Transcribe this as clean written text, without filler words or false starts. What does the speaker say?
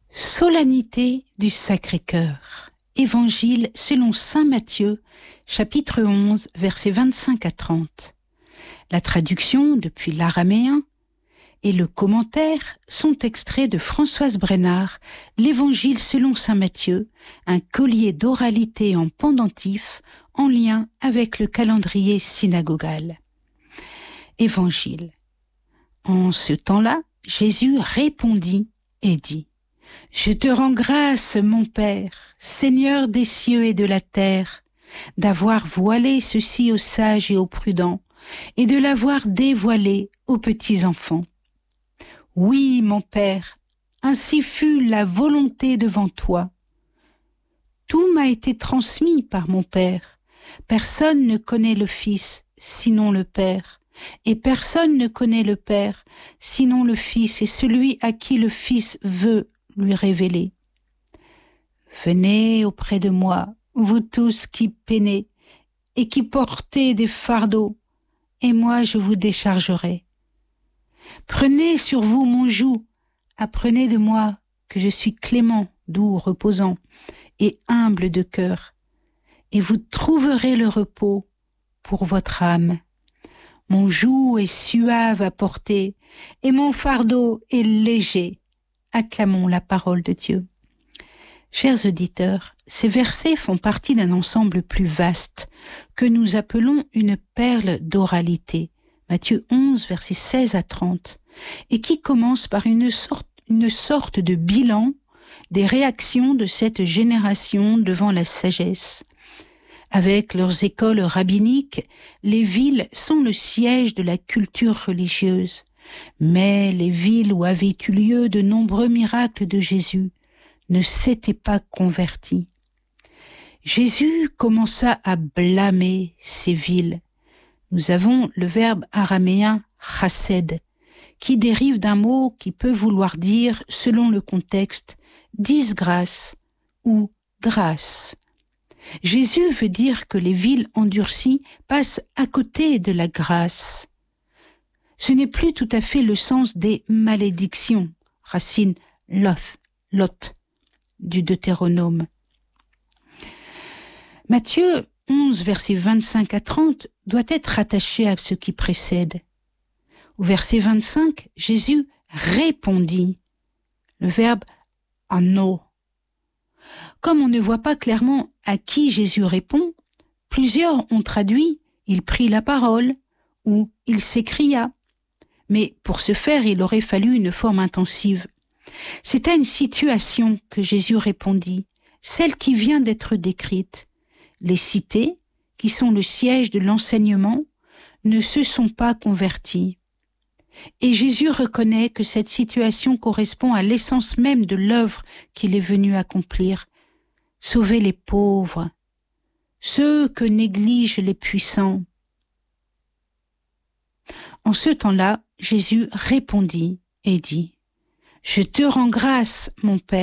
Solennité du Sacré-Cœur. Évangile selon saint Matthieu, chapitre 11, versets 25 à 30. La traduction depuis l'araméen et le commentaire sont extraits de Françoise Brennard, l'Évangile selon saint Matthieu, un collier d'oralité en pendentif en lien avec le calendrier synagogal. Évangile. En ce temps-là, Jésus répondit et dit: « Je te rends grâce, mon Père, Seigneur des cieux et de la terre, d'avoir voilé ceci aux sages et aux prudents, et de l'avoir dévoilé aux petits enfants. Oui, mon Père, ainsi fut la volonté devant toi. Tout m'a été transmis par mon Père. Personne ne connaît le Fils, sinon le Père, et personne ne connaît le Père, sinon le Fils et celui à qui le Fils veut lui révéler. Venez auprès de moi, vous tous qui peinez et qui portez des fardeaux, et moi je vous déchargerai. Prenez sur vous mon joug, apprenez de moi que je suis clément, doux, reposant et humble de cœur, et vous trouverez le repos pour votre âme. Mon joug est suave à porter, et mon fardeau est léger. Acclamons la parole de Dieu. Chers auditeurs, ces versets font partie d'un ensemble plus vaste que nous appelons une perle d'oralité, Matthieu 11, versets 16 à 30, et qui commence par une sorte de bilan des réactions de cette génération devant la sagesse. Avec leurs écoles rabbiniques, les villes sont le siège de la culture religieuse. Mais les villes où avaient eu lieu de nombreux miracles de Jésus ne s'étaient pas convertis. Jésus commença à blâmer ces villes. Nous avons le verbe araméen chased, qui dérive d'un mot qui peut vouloir dire, selon le contexte, disgrâce ou grâce. Jésus veut dire que les villes endurcies passent à côté de la grâce. Ce n'est plus tout à fait le sens des malédictions, racine lot, du Deutéronome. Matthieu 11, versets 25 à 30, doit être attaché à ce qui précède. Au verset 25, Jésus répondit, le verbe anno. Comme on ne voit pas clairement à qui Jésus répond, plusieurs ont traduit « il prit la parole » ou « il s'écria ». Mais pour ce faire, il aurait fallu une forme intensive. C'est à une situation que Jésus répondit, celle qui vient d'être décrite. Les cités, qui sont le siège de l'enseignement, ne se sont pas converties. Et Jésus reconnaît que cette situation correspond à l'essence même de l'œuvre qu'il est venu accomplir. Sauver les pauvres, ceux que négligent les puissants. En ce temps-là, Jésus répondit et dit : « Je te rends grâce, mon Père,